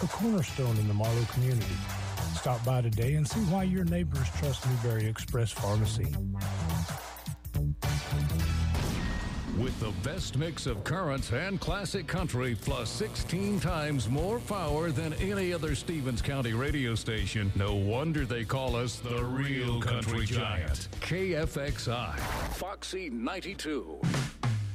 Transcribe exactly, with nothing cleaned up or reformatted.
a cornerstone in the Marlow community. Stop by today and see why your neighbors trust Newberry Express Pharmacy. With the best mix of current and classic country, plus sixteen times more power than any other Stevens County radio station, no wonder they call us the real country giant. K F X I, Foxy ninety-two.